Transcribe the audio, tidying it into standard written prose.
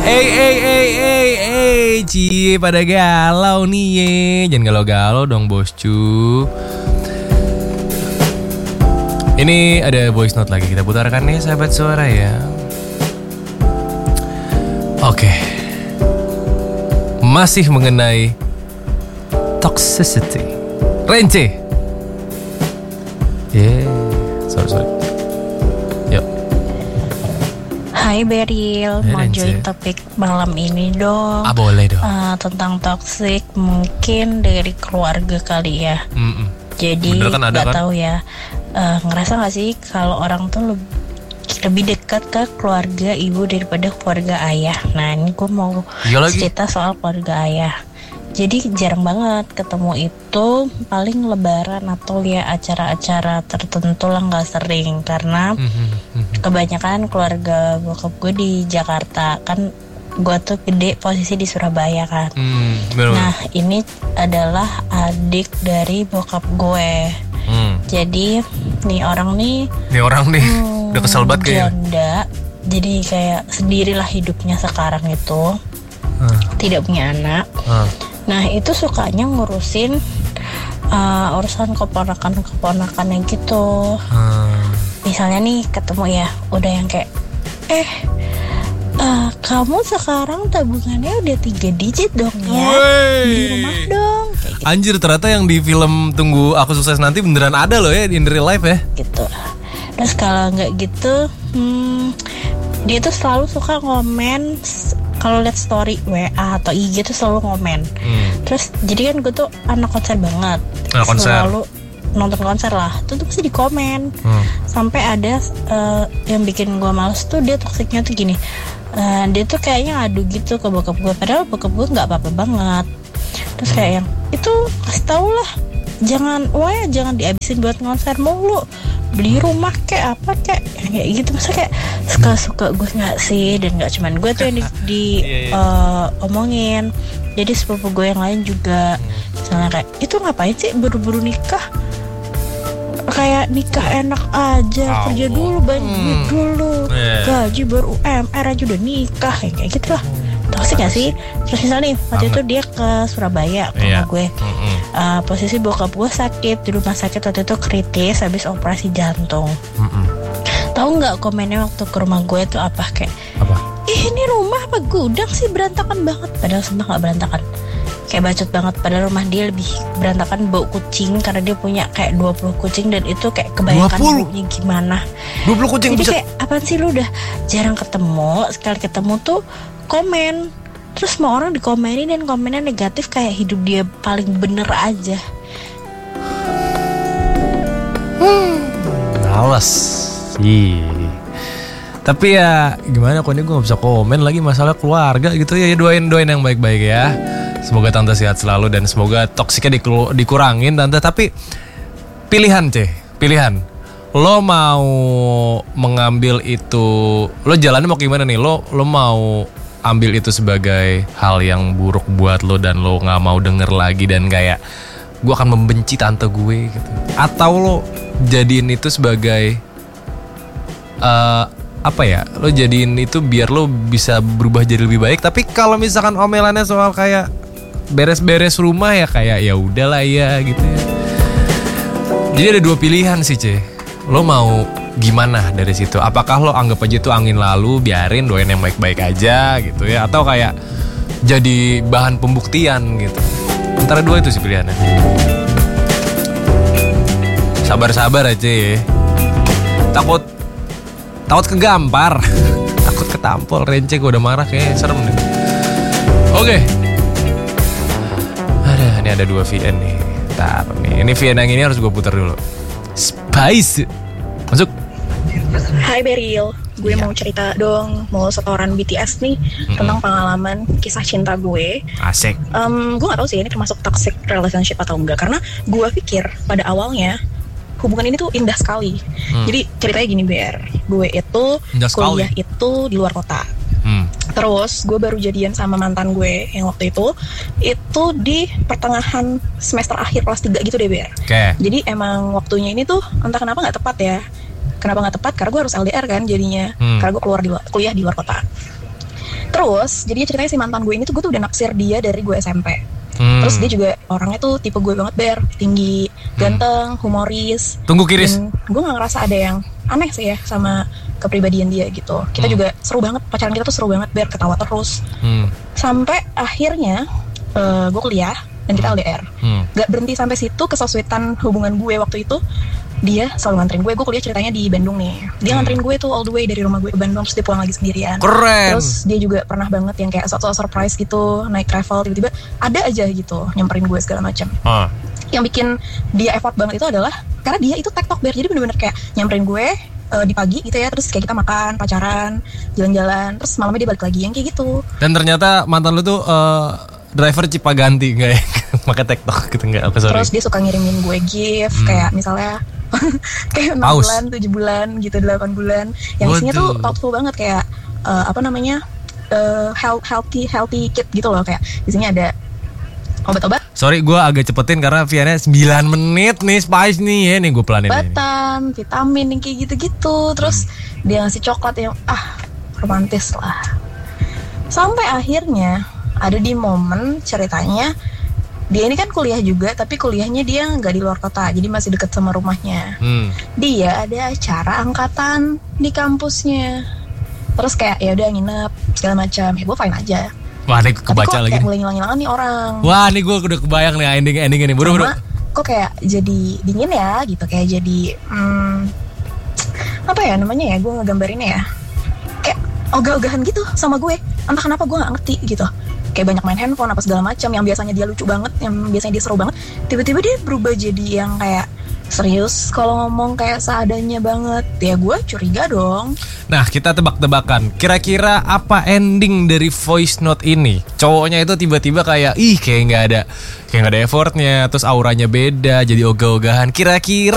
Cie pada galau nih ye. Jangan galau-galau dong boscu. Ini ada voice note lagi, kita putarkan nih sahabat suara ya. Oke. Masih mengenai toxicity. Rence. Sorry. Yuk. Hai Beril, mau join topik malam ini dong. Boleh dong. Tentang toxic mungkin dari keluarga kali ya. Jadi kan nggak tahu ya. Ngerasa nggak sih kalau orang tuh lebih dekat ke keluarga ibu daripada keluarga ayah. Nah ini gue mau cerita soal keluarga ayah. Jadi jarang banget ketemu itu, paling lebaran atau ya acara-acara tertentu lah, nggak sering karena kebanyakan keluarga bokap gue di Jakarta, kan gue tuh gede posisi di Surabaya kan. Nah ini adalah adik dari bokap gue. Jadi nih orang nih udah kesel banget kayaknya. Janda, jadi kayak sendirilah hidupnya sekarang itu, tidak punya anak. Nah itu sukanya ngurusin urusan keponakan-keponakannya gitu. Misalnya nih ketemu ya, udah yang kayak kamu sekarang tabungannya udah 3 digit dong ya. Beli rumah dong kayak gitu. Anjir, ternyata yang di film Tunggu Aku Sukses Nanti beneran ada loh ya, in real life ya gitu. Terus kalau nggak gitu, dia tuh selalu suka ngomen kalau lihat story WA atau IG tuh selalu ngomen. Terus jadi kan gue tuh anak konser banget, selalu nonton konser lah, tuh pasti di komen. Sampai ada yang bikin gue males tuh, dia toksiknya tuh gini. Dia tuh kayaknya ngadu gitu ke bokap gue, padahal bokap gue nggak apa-apa banget. Terus kayak yang itu kasih tau lah, jangan dihabisin buat konser mulu, beli rumah kayak apa kayak gitu. Masa kayak suka gue nggak sih? Dan nggak cuman gue tuh yang omongin, jadi sepupu gue yang lain juga. Misalnya kayak itu ngapain sih buru-buru nikah, kayak nikah enak aja, kerja dulu, banyak duit dulu, gaji baru UMR aja udah nikah, kayak gitu lah. Toksik gak sih? Terus misalnya nih waktu itu dia ke Surabaya ke rumah gue. Posisi bokap gue sakit di rumah sakit waktu itu, kritis habis operasi jantung. Tahu nggak komennya waktu ke rumah gue itu apa? Kayak ini rumah apa gudang sih, berantakan banget. Padahal sebenarnya nggak berantakan, kayak bacot banget. Padahal rumah dia lebih berantakan, bau kucing, karena dia punya kayak 20 kucing. Dan itu kayak kebanyakan baunya gimana, 20 kucing. jadi kayak apaan sih, lu udah jarang ketemu, sekali ketemu tuh komen. Terus semua orang dikomenin dan komennya negatif, kayak hidup dia paling bener aja. Males sih. Tapi ya gimana, kok ini gue gak bisa komen lagi masalah keluarga gitu ya. Doain yang baik-baik ya. Semoga tante sehat selalu dan semoga toksiknya dikurangin tante. Tapi pilihan. Lo mau mengambil itu, lo jalannya mau gimana nih? Lo mau ambil itu sebagai hal yang buruk buat lo dan lo gak mau denger lagi dan kayak gue akan membenci tante gue gitu. Atau lo jadiin itu sebagai lo jadiin itu biar lo bisa berubah jadi lebih baik. Tapi kalau misalkan omelannya soal kayak beres-beres rumah ya kayak ya udahlah ya gitu ya. Jadi ada 2 pilihan sih lo mau gimana dari situ? Apakah lo anggap aja itu angin lalu, biarin, doain yang baik-baik aja gitu ya, atau kayak jadi bahan pembuktian gitu? Antara 2 itu sih pilihannya. Sabar-sabar aja ya. Takut kegampar. Takut ketampol. Rence gue udah marah, kayak serem nih. Oke. Ini ada 2 VN nih. Ntar nih, ini VN yang ini harus gue putar dulu. Spice. Masuk. Hai Beril, gue mau cerita dong, mau setoran BTS nih tentang pengalaman kisah cinta gue. Asik. Gue gak tahu sih ini termasuk toxic relationship atau enggak, karena gue pikir pada awalnya hubungan ini tuh indah sekali. Jadi ceritanya gini gue itu kuliah itu di luar kota. Terus gue baru jadian sama mantan gue yang waktu itu di pertengahan semester akhir kelas 3 gitu deh Okay. Jadi emang waktunya ini tuh entah kenapa gak tepat ya. Kenapa gak tepat? Karena gue harus LDR kan jadinya, karena gue kuliah di luar kota. Terus jadinya ceritanya si mantan gue ini tuh gue tuh udah naksir dia dari gue SMP. Terus dia juga orangnya tuh tipe gue banget, Ber. Tinggi, ganteng, humoris. Tunggu Kiris. Dan gue gak ngerasa ada yang aneh sih ya sama kepribadian dia gitu. Kita juga seru banget, pacaran kita tuh seru banget, Ber. Ketawa terus. Sampai akhirnya gue kuliah dan kita LDR. Gak berhenti sampai situ, kesesuaian hubungan gue waktu itu. Dia selalu nganterin gue kuliah ceritanya di Bandung nih. Dia nganterin gue tuh all the way dari rumah gue ke Bandung, terus dia pulang lagi sendirian. Keren. Terus dia juga pernah banget yang kayak so surprise gitu, naik travel tiba-tiba ada aja gitu nyamperin gue segala macam. Yang bikin dia effort banget itu adalah karena dia itu TikTok Ber, jadi bener-bener kayak nyamperin gue di pagi gitu ya, terus kayak kita makan, pacaran, jalan-jalan, terus malamnya dia balik lagi yang kayak gitu. Dan ternyata mantan lu tuh driver Cipaganti enggak ya? Pakai TikTok gitu enggak? Terus dia suka ngirimin gue gift kayak misalnya kayak 6 bulan, 7 bulan gitu, 8 bulan. Yang isinya tuh thoughtful banget kayak healthy kit gitu loh, kayak isinya ada obat-obat. Sorry gue agak cepetin karena Viannya 9 menit nih, spice nih ya, nih gue pelanin. Obatan, vitamin yang kayak gitu-gitu. Terus dia ngasih coklat yang romantis lah. Sampai akhirnya ada di momen ceritanya dia ini kan kuliah juga, tapi kuliahnya dia nggak di luar kota, jadi masih deket sama rumahnya. Dia ada acara angkatan di kampusnya. Terus kayak ya udah nginep segala macam, ya gue fine aja. Wah, ini kebaca lagi. Kayak mulai ngilang-ngilangan nih orang. Wah, ini gue udah kebayang nih ending ini. Buru. Kok kayak jadi dingin ya gitu, kayak jadi apa ya namanya ya, gue ngegambarinnya ya, kayak ogah-ogahan gitu sama gue. Entah kenapa gue nggak ngerti gitu. Kayak banyak main handphone apa segala macam, yang biasanya dia lucu banget, yang biasanya dia seru banget, tiba-tiba dia berubah jadi yang kayak serius kalau ngomong kayak seadanya banget. Ya gue curiga dong. Nah, kita tebak-tebakan, kira-kira apa ending dari voice note ini? Cowoknya itu tiba-tiba kayak kayak nggak ada effortnya, terus auranya beda, jadi ogah-ogahan. Kira-kira